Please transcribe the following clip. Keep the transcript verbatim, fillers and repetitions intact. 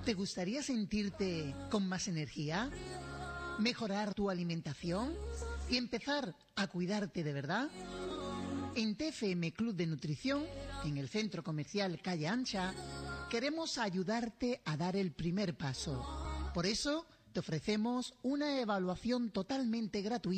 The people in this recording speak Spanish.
¿Te gustaría sentirte con más energía? ¿Mejorar tu alimentación? ¿Y empezar a cuidarte de verdad? En T F M Club de Nutrición, en el Centro Comercial Calle Ancha, queremos ayudarte a dar el primer paso. Por eso, te ofrecemos una evaluación totalmente gratuita